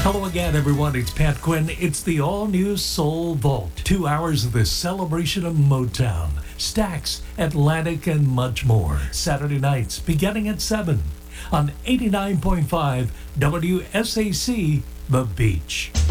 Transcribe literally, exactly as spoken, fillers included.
Hello again, everyone. It's Pat Quinn. It's the all-new Soul Vault. Two hours of the celebration of Motown, Stax, Atlantic, and much more. Saturday nights beginning at seven on eighty-nine point five W S A C, The Beach.